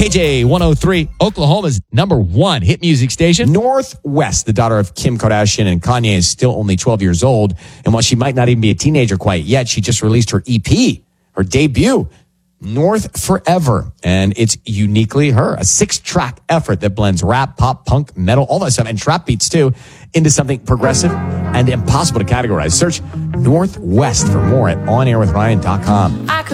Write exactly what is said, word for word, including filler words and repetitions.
K J one oh three, Oklahoma's number one hit music station. Northwest, the daughter of Kim Kardashian and Kanye, is still only twelve years old. And while she might not even be a teenager quite yet, she just released her E P, her debut, North Forever. And it's uniquely her, a six-track effort that blends rap, pop, punk, metal, all that stuff, and trap beats too, into something progressive and impossible to categorize. Search Northwest for more at on air with ryan dot com.